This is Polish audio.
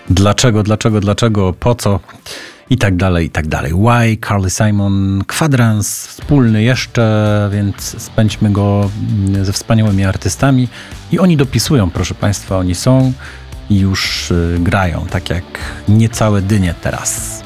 dlaczego, po co i tak dalej, i tak dalej. Why, Carly Simon, kwadrans wspólny jeszcze, więc spędźmy go ze wspaniałymi artystami i oni dopisują, proszę Państwa, oni są i już grają, tak jak niecałe dynie teraz.